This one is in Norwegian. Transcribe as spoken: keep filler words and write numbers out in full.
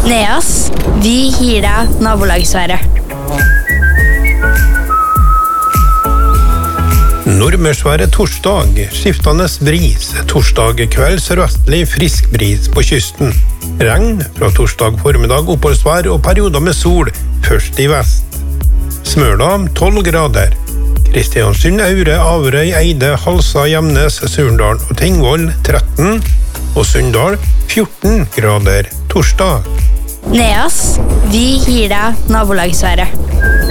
Neas, vi gir deg nabolagsværet. Nordmørsværet torsdag, skiftende bris, torsdag kveld sørvestlig frisk bris på kysten. Regn fra torsdag formiddag oppholdsvær og perioder med sol, først i vest. Smøla tolv grader. Kristiansund, Aure, Averøy, Eide, Halsa, Gjemnes, Surndal og Tingvoll tretten. Og Sunndal fjorten grader torsdag. Neas, vi gir deg nabolagsværet.